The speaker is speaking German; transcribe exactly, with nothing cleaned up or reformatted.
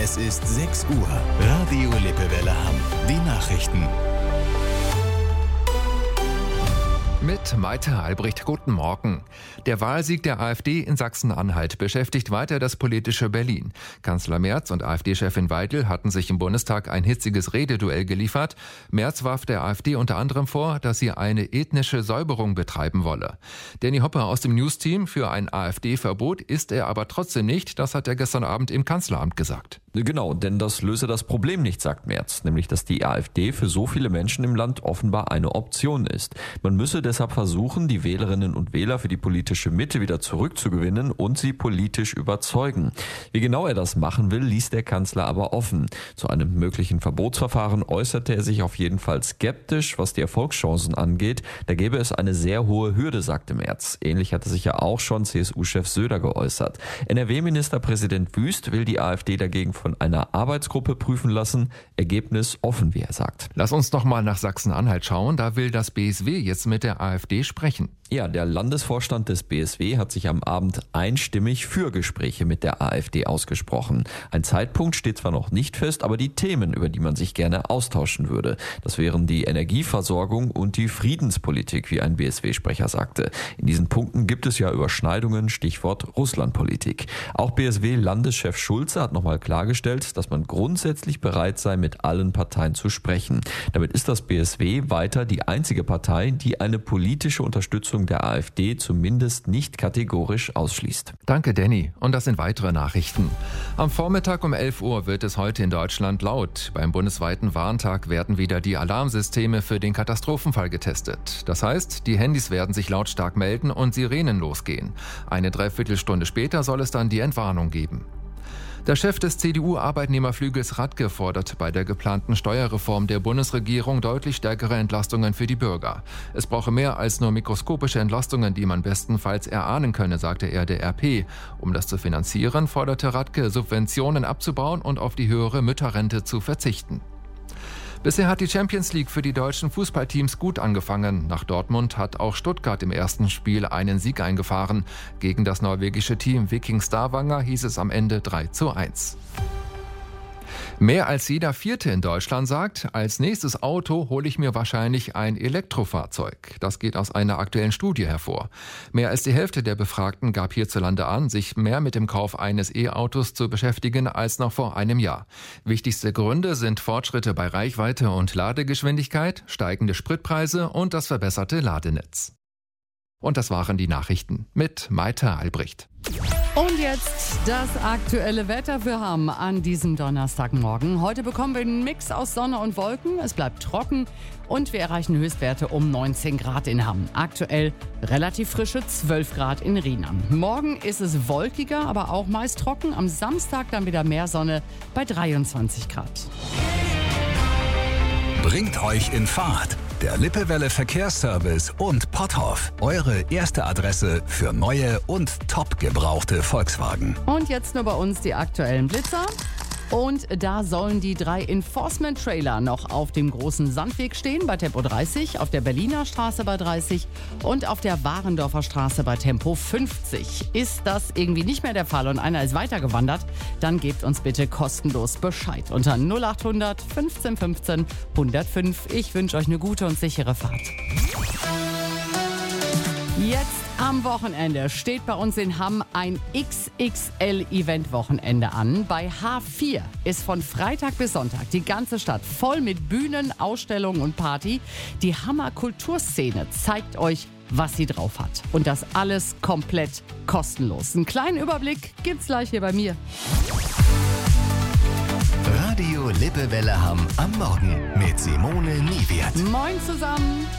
Es ist sechs Uhr. Radio Lippewelle Hamm. Die Nachrichten. Mit Maite Albrecht, guten Morgen. Der Wahlsieg der AfD in Sachsen-Anhalt beschäftigt weiter das politische Berlin. Kanzler Merz und AfD-Chefin Weidel hatten sich im Bundestag ein hitziges Rededuell geliefert. Merz warf der AfD unter anderem vor, dass sie eine ethnische Säuberung betreiben wolle. Danny Hopper aus dem News-Team: Für ein AfD-Verbot ist er aber trotzdem nicht. Das hat er gestern Abend im Kanzleramt gesagt. Genau, denn das löse das Problem nicht, sagt Merz, nämlich dass die AfD für so viele Menschen im Land offenbar eine Option ist. Man müsse deshalb versuchen, die Wählerinnen und Wähler für die politische Mitte wieder zurückzugewinnen und sie politisch überzeugen. Wie genau er das machen will, ließ der Kanzler aber offen. Zu einem möglichen Verbotsverfahren äußerte er sich auf jeden Fall skeptisch, was die Erfolgschancen angeht. Da gäbe es eine sehr hohe Hürde, sagte Merz. Ähnlich hatte sich ja auch schon C S U-Chef Söder geäußert. N R W-Ministerpräsident Wüst will die AfD dagegen von einer Arbeitsgruppe prüfen lassen. Ergebnis offen, wie er sagt. Lass uns noch mal nach Sachsen-Anhalt schauen. Da will das B S W jetzt mit der AfD sprechen. Ja, der Landesvorstand des B S W hat sich am Abend einstimmig für Gespräche mit der AfD ausgesprochen. Ein Zeitpunkt steht zwar noch nicht fest, aber die Themen, über die man sich gerne austauschen würde, das wären die Energieversorgung und die Friedenspolitik, wie ein B S W-Sprecher sagte. In diesen Punkten gibt es ja Überschneidungen, Stichwort Russlandpolitik. Auch B S W-Landeschef Schulze hat nochmal klargestellt, dass man grundsätzlich bereit sei, mit allen Parteien zu sprechen. Damit ist das B S W weiter die einzige Partei, die eine politische Unterstützung der AfD zumindest nicht kategorisch ausschließt. Danke, Danny. Und das sind weitere Nachrichten. Am Vormittag um elf Uhr wird es heute in Deutschland laut. Beim bundesweiten Warntag werden wieder die Alarmsysteme für den Katastrophenfall getestet. Das heißt, die Handys werden sich lautstark melden und Sirenen losgehen. Eine Dreiviertelstunde später soll es dann die Entwarnung geben. Der Chef des C D U-Arbeitnehmerflügels Radke fordert bei der geplanten Steuerreform der Bundesregierung deutlich stärkere Entlastungen für die Bürger. Es brauche mehr als nur mikroskopische Entlastungen, die man bestenfalls erahnen könne, sagte er der R P. Um das zu finanzieren, forderte Radke, Subventionen abzubauen und auf die höhere Mütterrente zu verzichten. Bisher hat die Champions League für die deutschen Fußballteams gut angefangen. Nach Dortmund hat auch Stuttgart im ersten Spiel einen Sieg eingefahren. Gegen das norwegische Team Viking Stavanger hieß es am Ende drei zu eins. Mehr als jeder Vierte in Deutschland sagt, als nächstes Auto hole ich mir wahrscheinlich ein Elektrofahrzeug. Das geht aus einer aktuellen Studie hervor. Mehr als die Hälfte der Befragten gab hierzulande an, sich mehr mit dem Kauf eines E-Autos zu beschäftigen als noch vor einem Jahr. Wichtigste Gründe sind Fortschritte bei Reichweite und Ladegeschwindigkeit, steigende Spritpreise und das verbesserte Ladenetz. Und das waren die Nachrichten mit Maite Albrecht. Und jetzt das aktuelle Wetter für Hamm an diesem Donnerstagmorgen. Heute bekommen wir einen Mix aus Sonne und Wolken. Es bleibt trocken und wir erreichen Höchstwerte um neunzehn Grad in Hamm. Aktuell relativ frische zwölf Grad in Rheinland. Morgen ist es wolkiger, aber auch meist trocken. Am Samstag dann wieder mehr Sonne bei dreiundzwanzig Grad. Bringt euch in Fahrt. Der Lippewelle Verkehrsservice und Potthoff. Eure erste Adresse für neue und top gebrauchte Volkswagen. Und jetzt nur bei uns die aktuellen Blitzer. Und da sollen die drei Enforcement-Trailer noch auf dem großen Sandweg stehen bei Tempo dreißig, auf der Berliner Straße bei dreißig und auf der Warendorfer Straße bei Tempo fünfzig. Ist das irgendwie nicht mehr der Fall und einer ist weitergewandert, dann gebt uns bitte kostenlos Bescheid unter null acht hundert fünfzehn fünfzehn hundertfünf. Ich wünsche euch eine gute und sichere Fahrt. Jetzt am Wochenende steht bei uns in Hamm ein X X L-Event-Wochenende an. Bei H vier ist von Freitag bis Sonntag die ganze Stadt voll mit Bühnen, Ausstellungen und Party. Die Hammer Kulturszene zeigt euch, was sie drauf hat. Und das alles komplett kostenlos. Einen kleinen Überblick gibt's gleich hier bei mir. Radio Lippewelle Hamm am Morgen mit Simone Niewirt. Moin zusammen.